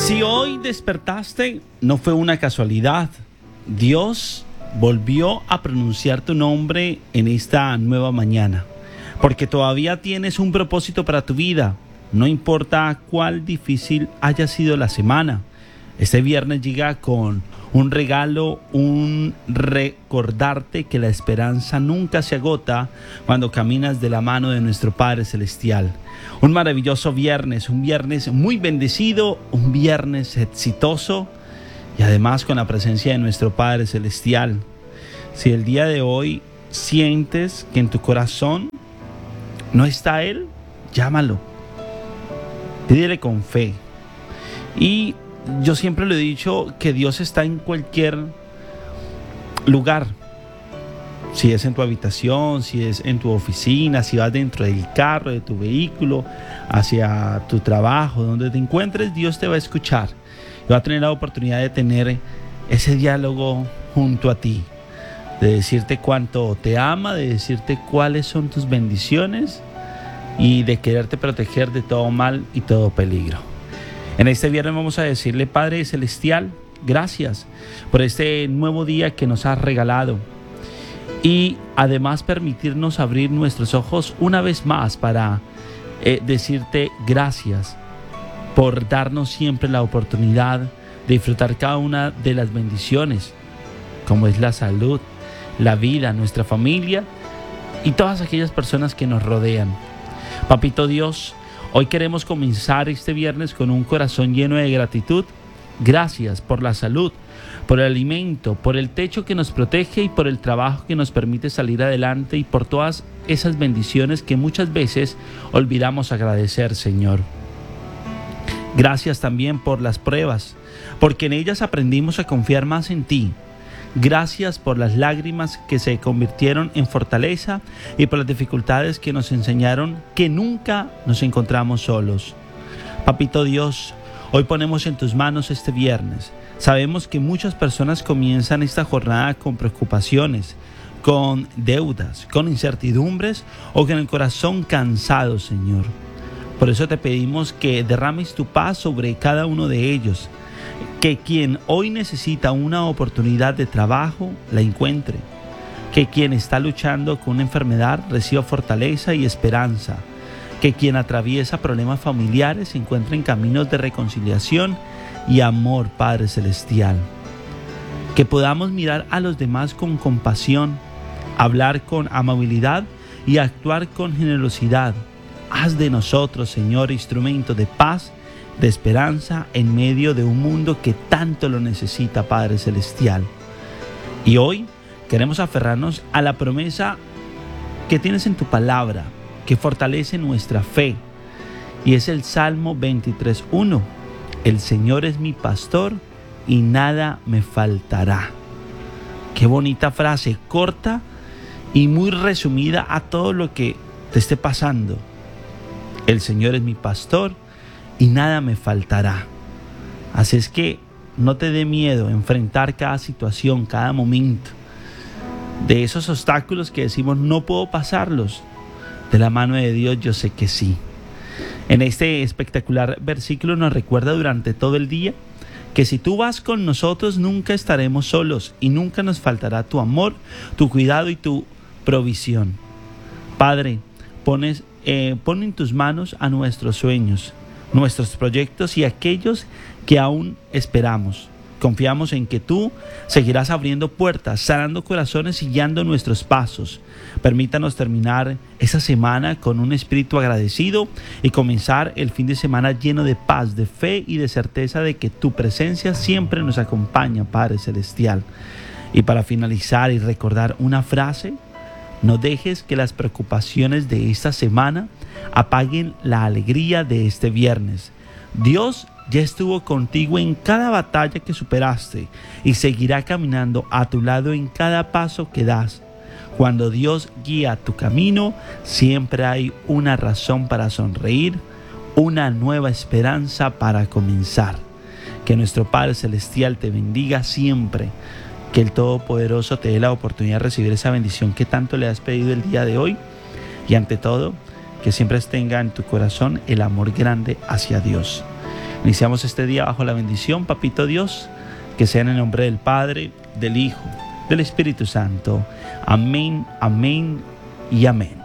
Si hoy despertaste, no fue una casualidad. Dios volvió a pronunciar tu nombre en esta nueva mañana, porque todavía tienes un propósito para tu vida. No importa cuál difícil haya sido la semana, este viernes llega con un regalo, un recordarte que la esperanza nunca se agota cuando caminas de la mano de nuestro Padre Celestial. Un maravilloso viernes, un viernes muy bendecido, un viernes exitoso y además con la presencia de nuestro Padre Celestial. Si el día de hoy sientes que en tu corazón no está Él, llámalo, pídele con fe. Y yo siempre le he dicho que Dios está en cualquier lugar. Si es en tu habitación, si es en tu oficina, si vas dentro del carro, de tu vehículo, hacia tu trabajo, donde te encuentres, Dios te va a escuchar. Y va a tener la oportunidad de tener ese diálogo junto a ti, de decirte cuánto te ama, de decirte cuáles son tus bendiciones y de quererte proteger de todo mal y todo peligro. En este viernes vamos a decirle: Padre Celestial, gracias por este nuevo día que nos has regalado y además permitirnos abrir nuestros ojos una vez más para decirte gracias por darnos siempre la oportunidad de disfrutar cada una de las bendiciones, como es la salud, la vida, nuestra familia y todas aquellas personas que nos rodean. Papito Dios, hoy queremos comenzar este viernes con un corazón lleno de gratitud. Gracias por la salud, por el alimento, por el techo que nos protege y por el trabajo que nos permite salir adelante y por todas esas bendiciones que muchas veces olvidamos agradecer, Señor. Gracias también por las pruebas, porque en ellas aprendimos a confiar más en ti. Gracias por las lágrimas que se convirtieron en fortaleza y por las dificultades que nos enseñaron que nunca nos encontramos solos. Papito Dios, hoy ponemos en tus manos este viernes. Sabemos que muchas personas comienzan esta jornada con preocupaciones, con deudas, con incertidumbres o con el corazón cansado, Señor. Por eso te pedimos que derrames tu paz sobre cada uno de ellos. Que quien hoy necesita una oportunidad de trabajo la encuentre. Que quien está luchando con una enfermedad reciba fortaleza y esperanza. Que quien atraviesa problemas familiares encuentre en caminos de reconciliación y amor, Padre Celestial. Que podamos mirar a los demás con compasión, hablar con amabilidad y actuar con generosidad. Haz de nosotros, Señor, instrumentos de paz, de esperanza en medio de un mundo que tanto lo necesita, Padre Celestial. Y hoy queremos aferrarnos a la promesa que tienes en tu palabra, que fortalece nuestra fe. Y es el Salmo 23:1. El Señor es mi pastor y nada me faltará. Qué bonita frase, corta y muy resumida a todo lo que te esté pasando. El Señor es mi pastor y nada me faltará. Así es que no te dé miedo enfrentar cada situación, cada momento. De esos obstáculos que decimos no puedo pasarlos, de la mano de Dios yo sé que sí. En este espectacular versículo nos recuerda durante todo el día que si tú vas con nosotros nunca estaremos solos y nunca nos faltará tu amor, tu cuidado y tu provisión. Padre, pon en tus manos a nuestros sueños, nuestros proyectos y aquellos que aún esperamos. Confiamos en que tú seguirás abriendo puertas, sanando corazones y guiando nuestros pasos. Permítanos terminar esa semana con un espíritu agradecido y comenzar el fin de semana lleno de paz, de fe y de certeza de que tu presencia siempre nos acompaña, Padre Celestial. Y para finalizar y recordar una frase: no dejes que las preocupaciones de esta semana apaguen la alegría de este viernes. Dios ya estuvo contigo en cada batalla que superaste y seguirá caminando a tu lado en cada paso que das. Cuando Dios guía tu camino, siempre hay una razón para sonreír, una nueva esperanza para comenzar. Que nuestro Padre Celestial te bendiga siempre. Que el Todopoderoso te dé la oportunidad de recibir esa bendición que tanto le has pedido el día de hoy. Y ante todo, que siempre tenga en tu corazón el amor grande hacia Dios. Iniciamos este día bajo la bendición, Papito Dios, que sea en el nombre del Padre, del Hijo, del Espíritu Santo. Amén, amén y amén.